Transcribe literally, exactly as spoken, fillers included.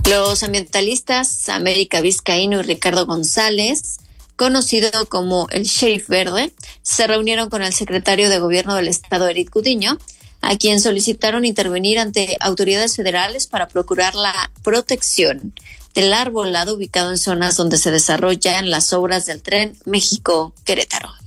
Los ambientalistas América Vizcaíno y Ricardo González, conocido como el Sheriff Verde, se reunieron con el secretario de Gobierno del Estado, Eric Gudiño, a quien solicitaron intervenir ante autoridades federales para procurar la protección del arbolado ubicado en zonas donde se desarrollan las obras del Tren México-Querétaro.